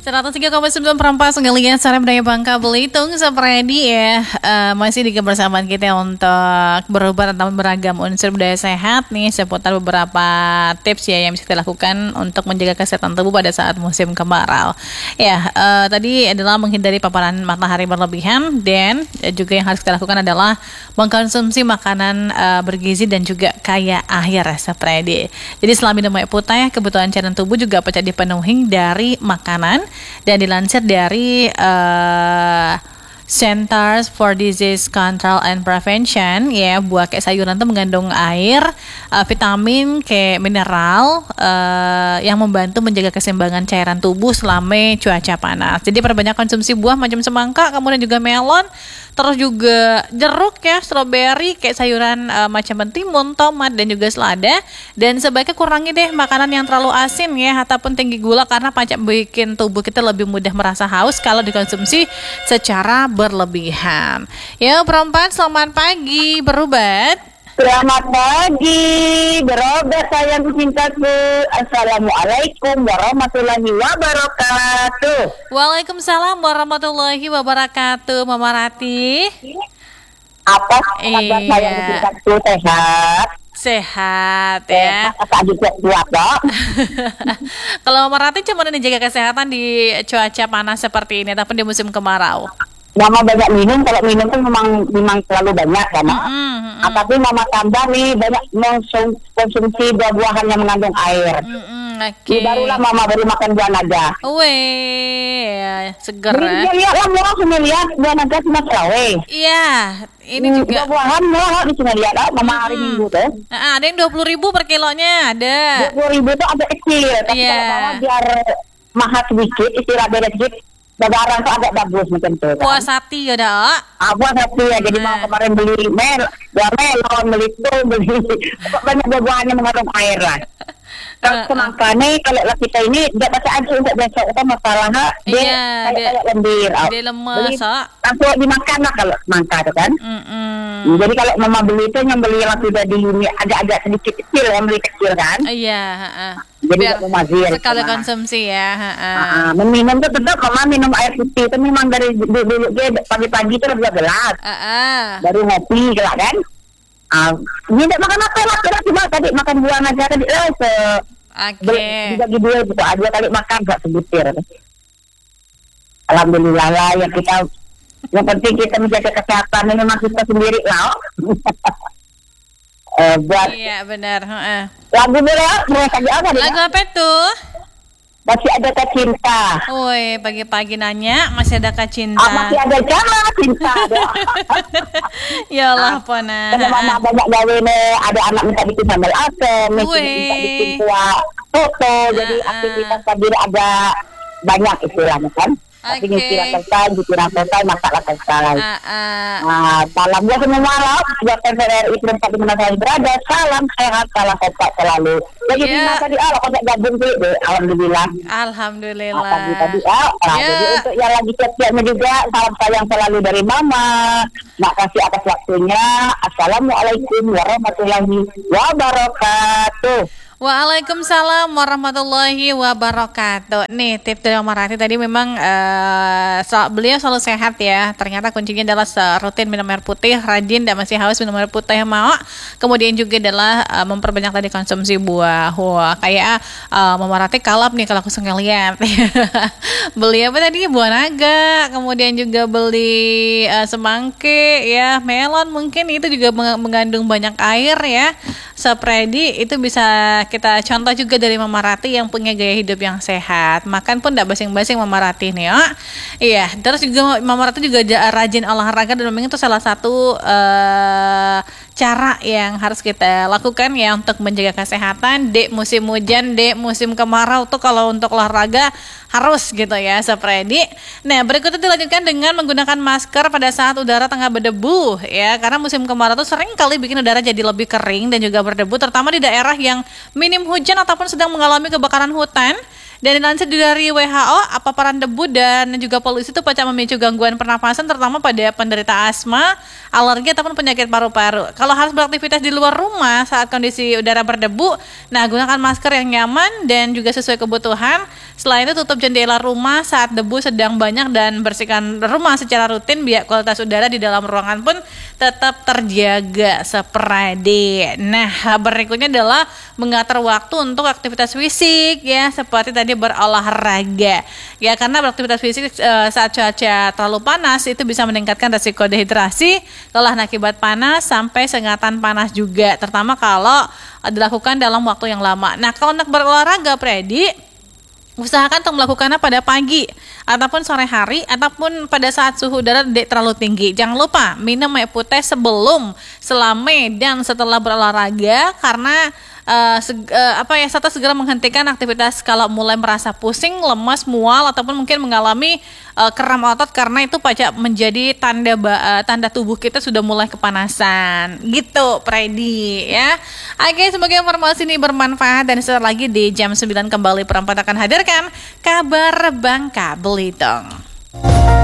103,9 Perempat Senggalian Sarap Daya Bangka Belitung Sepredi ya. Masih di kebersamaan kita untuk berubah tentang beragam unsur budaya sehat nih, seputar beberapa tips ya yang bisa kita lakukan untuk menjaga kesehatan tubuh pada saat musim kemarau. Ya, tadi adalah menghindari paparan matahari berlebihan, dan juga yang harus kita lakukan adalah mengkonsumsi makanan bergizi dan juga kaya air sepredi. Jadi selain minum air putih, kebutuhan cairan tubuh juga bisa dipenuhi dari makanan. Dan dilansir dari Centers for Disease Control and Prevention, ya, buah kayak sayuran itu mengandung air, vitamin, kayak mineral yang membantu menjaga keseimbangan cairan tubuh selama cuaca panas. Jadi perbanyak konsumsi buah macam semangka, kemudian juga melon, terus juga jeruk ya, stroberi, kayak sayuran macam mentimun, tomat, dan juga selada. Dan sebaiknya kurangi deh makanan yang terlalu asin ya, ataupun tinggi gula, karena pacak bikin tubuh kita lebih mudah merasa haus kalau dikonsumsi secara berlebihan. Ya, perempuan, selamat pagi, berobat. Selamat pagi, berobat sayang cintaku. Assalamualaikum warahmatullahi wabarakatuh. Waalaikumsalam warahmatullahi wabarakatuh, Mama Rati. Apa kabar sayang cintaku? Sehat? Sehat ya. Tadi kuat dok. Kalau Mama Rati cuma menjaga kesehatan di cuaca panas seperti ini, ataupun di musim kemarau? Mama banyak minum, kalau minum kan memang terlalu banyak kan. Tapi Mama tambah nih banyak konsumsi buah-buahan yang mengandung air. Okay. Barulah Mama baru makan buah naga. Weh, seger. Lihat lah, murah cuma lihat buah naga cuma selawe. Iya, ini juga. Buah-buahan murah di sini lihat lah, Mama hari Minggu tuh. Ada yang 20.000 per kilonya, ada. 20.000 tuh agak kecil, tapi kalau Mama biar mahal sedikit, istirahat beda sedikit. Lebaran tuh agak bagus macam tu kan. Puas hati ya dak. Puas hati ya. Jadi mau kemarin beli melon, beli tuh, beli banyak buah-buahan yang mengandung air lah. Kalau semangka nih, kalau kita ini tidak baca aja untuk besok apa masalah dia kayak lembir. Dia lemes. Langsung dimakan lah kalau semangka itu kan. Jadi kalau Mama beli itu yang beli yang sudah di agak-agak sedikit kecil, yang beli kecil kan. Iya. Jadi biar memazir sekali konsumsi ya. Minum tuh tetap Mama minum air putih itu memang dari dulu dia pagi-pagi itu 2 gelas. Baru ngopi kan. Ini tidak makan apa lah, cuma tadi makan buah aja tadi dibagi 2 gitu, 2 kali makan gak sebutir. Alhamdulillah lah yang penting kita menjaga kesehatan ini memang kita sendiri lah. Iya benar. Lagu apa? Lagu apa tuh? Masih Adakah Cinta. Woi, pagi-pagi nanya masih adakah cinta? Masih ada cinta. Ya Allah, Pona. Karena Mama banyak gawe nih, ada anak minta bikin sambal asem, minta bikin kuah soto, jadi aktivitas tadi agak banyak istilahnya kan. Tapi nyuciran selesai, masak selesai. Salam buat semua malam, buat TVRI tempat di mana saya berada. Salam sehat, salam kompak selalu. Jadi tadi kompak gabung sih, alhamdulillah. Tadi jadi untuk yang lagi siap-siapnya juga, salam sayang selalu dari Mama. Makasih atas waktunya. Assalamualaikum warahmatullahi wabarakatuh. Waalaikumsalam warahmatullahi wabarakatuh. Nih tips dari Mama Rati tadi memang beliau selalu sehat ya. Ternyata kuncinya adalah rutin minum air putih, rajin dan masih haus minum air putih yang mau. Kemudian juga adalah memperbanyak tadi konsumsi buah. Wah, kayak Mama Rati kalap nih kalau aku lihat. Beli apa tadi? Buah naga. Kemudian juga beli semangke ya, melon mungkin itu juga mengandung banyak air ya. Sepredi itu bisa kita contoh juga dari Mama Rati yang punya gaya hidup yang sehat. Makan pun tidak basing-basing Mama Rati nih. Iya, terus juga Mama Rati juga rajin olahraga, dan memang itu salah satu cara yang harus kita lakukan ya untuk menjaga kesehatan di musim hujan, di musim kemarau tuh kalau untuk olahraga harus gitu ya sepredi. Nah, berikutnya dilanjutkan dengan menggunakan masker pada saat udara tengah berdebu ya, karena musim kemarau tuh sering kali bikin udara jadi lebih kering dan juga berdebu, terutama di daerah yang minim hujan ataupun sedang mengalami kebakaran hutan. Dan dilansir dari WHO, paparan debu dan juga polusi itu pacak memicu gangguan pernapasan terutama pada penderita asma, alergi ataupun penyakit paru-paru. Kalau harus beraktivitas di luar rumah saat kondisi udara berdebu, nah gunakan masker yang nyaman dan juga sesuai kebutuhan. Selain itu tutup jendela rumah saat debu sedang banyak dan bersihkan rumah secara rutin biar kualitas udara di dalam ruangan pun tetap terjaga seperti. Nah, berikutnya adalah mengatur waktu untuk aktivitas fisik ya, seperti tadi berolahraga. Ya, karena beraktivitas fisik saat cuaca terlalu panas itu bisa meningkatkan resiko dehidrasi, kelelahan akibat panas sampai sengatan panas juga, terutama kalau dilakukan dalam waktu yang lama. Nah, kalau untuk berolahraga, Freddy, usahakan untuk melakukannya pada pagi ataupun sore hari ataupun pada saat suhu udara tidak terlalu tinggi. Jangan lupa minum air putih sebelum, selama dan setelah berolahraga karena serta segera menghentikan aktivitas kalau mulai merasa pusing, lemas, mual ataupun mungkin mengalami kram otot karena itu pacak menjadi tanda tubuh kita sudah mulai kepanasan. Gitu, Freddy ya. Oke, semoga informasi ini bermanfaat dan setelah lagi di jam 9 kembali perempat akan hadirkan kabar Bangka Belitung.